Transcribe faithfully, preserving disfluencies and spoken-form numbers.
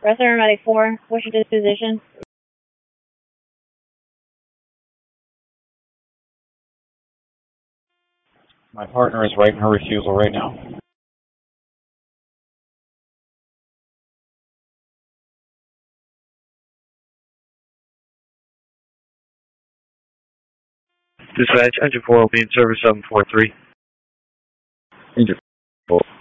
Resident Medic four, what's your disposition? My partner is writing her refusal right now. Dispatch, engine four will be in service seven four three. Engine four.